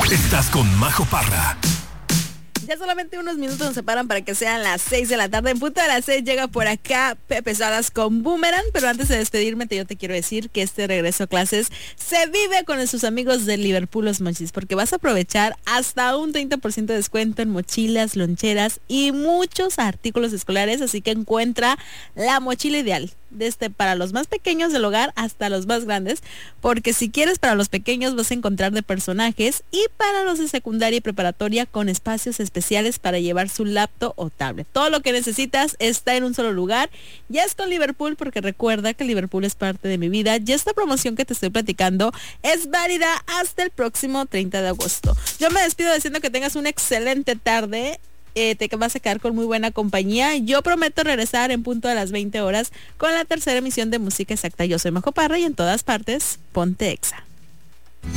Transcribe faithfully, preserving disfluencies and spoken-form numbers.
Estás con Majo Parra. Ya solamente unos minutos nos separan para que sean las seis de la tarde. En punto de las seis llega por acá Pepe Salas con Boomerang. Pero antes de despedirme, te, yo te quiero decir que este regreso a clases se vive con sus amigos de Liverpool Los Mochis, porque vas a aprovechar hasta un treinta por ciento de descuento en mochilas, loncheras y muchos artículos escolares. Así que encuentra la mochila ideal, desde para los más pequeños del hogar hasta los más grandes, porque si quieres para los pequeños vas a encontrar de personajes, y para los de secundaria y preparatoria con espacios especiales para llevar su laptop o tablet. Todo lo que necesitas está en un solo lugar. Ya es con Liverpool, porque recuerda que Liverpool es parte de mi vida. Y esta promoción que te estoy platicando es válida hasta el próximo treinta de agosto. Yo me despido diciendo que tengas una excelente tarde. Eh, te vas a quedar con muy buena compañía. Yo prometo regresar en punto a las veinte horas con la tercera emisión de Música Exacta. Yo soy Majo Parra y en todas partes, ponte Exa.